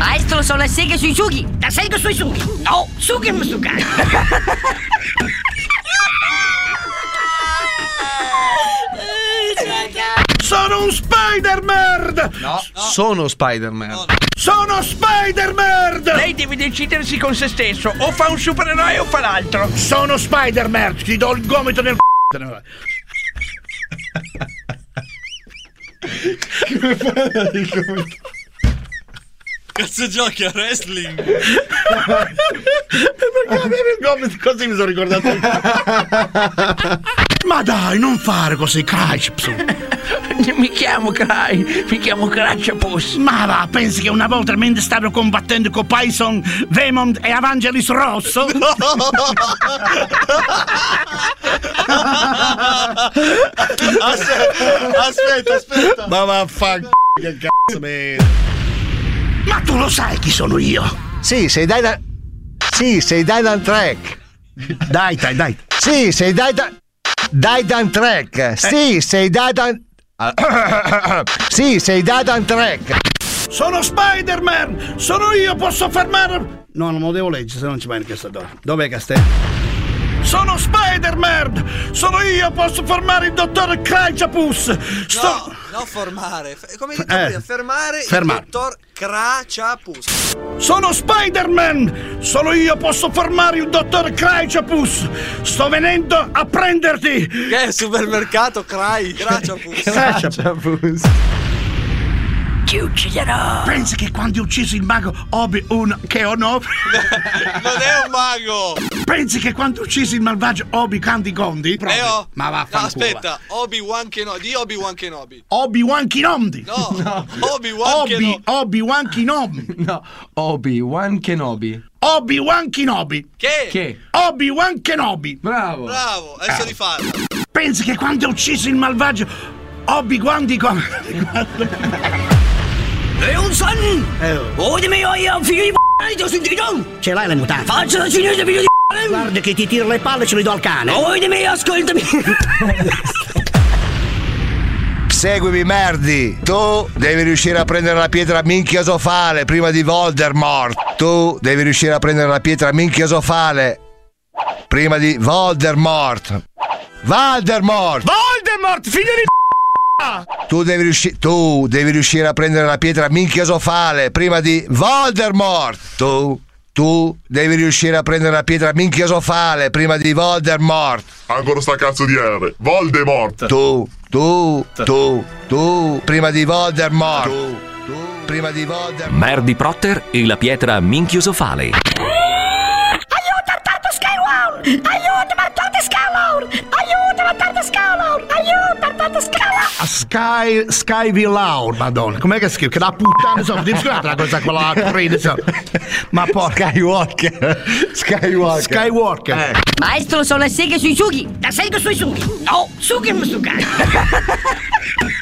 Maestro, sono le seghe sui sughi. La sega sui sughi. No, sughi non stucare. Sono un Spider-Man! No. Sono Spider-Man. No. Sono Spider-Man! Lei deve decidersi con se stesso, o fa un supereroe o fa l'altro. Sono Spider-Man! Ti do il gomito nel Come fai a dire come... Cazzo giochi a wrestling? Perché avevi il gomito così mi sono ricordato. Ma dai, non fare così, Crashpsu. Mi chiamo Cry, mi chiamo Crashapus. Ma va, pensi che una volta mentre stavo combattendo con Python, Venom e Evangelis Rosso? Aspetta. Ma vaffanculo, che cazzo me. Ma tu lo sai chi sono io? Sì, sei Dylan Trek. Dai. Sì, sei Dylan Trek. Sì, sei Dylan. Sì, sei Dylan Trek. Sono Spider-Man! Sono io, posso fermare. No, non lo devo leggere, se non ci vai in questa dove. Dov'è Castello? Sono Spider-Man! Sono io, posso fermare il dottor Crachapus! No, formare. Come hai detto prima, fermare il dottor Crachapus. Sono Spider-Man! Sono io, posso fermare il dottor Crachapus! Sto venendo a prenderti! Che è supermercato Crachapus. Crachapus. Ti ucciderò. Pensi che quando hai ucciso il mago Obi-Wan Kenobi? Non è un mago! Pensi che quando hai ucciso il malvagio Obi-Wan Gondi? Leo! Ma vaffanculo. No, aspetta, Obi-Wan Kenobi. Di Obi-Wan Kenobi. Obi-Wan Kenobi. No. Obi-Wan Kenobi. Obi-Wan Kenobi. No, Obi-Wan Kenobi. Obi-Wan Kenobi. Che? Obi-Wan Kenobi. Bravo, adesso rifarlo. Pensi che quando hai ucciso il malvagio Obi-Wan di Leonson! Ordimi io, figlio di ti ho sentito? Ce l'hai le mutande? Faccia da cinese, figlio di Guarda che ti tiro le palle e ce le do al cane. Ordimi, ascoltami. Seguimi, merdi. Tu devi riuscire a prendere la pietra minchiosofale prima di Voldemort. Tu devi riuscire a prendere la pietra minchiosofale prima di Voldemort. Voldemort, figlio di tu devi riuscire a prendere la pietra minchiosofale prima di Voldemort. Tu devi riuscire a prendere la pietra minchiosofale prima di Voldemort. Ancora sta cazzo di R. Voldemort. Tu prima di Voldemort. Prima di Voldemort. Merdy Protter e la pietra minchiosofale. Sky Villaur, madonna, com'è che scrive? Che da puttana sono, ti scusate la cosa con la crede, ma porca Skywalker. Maestro, sono le seghe sui sughi. La sega sui sughi. No, sughi non stucare.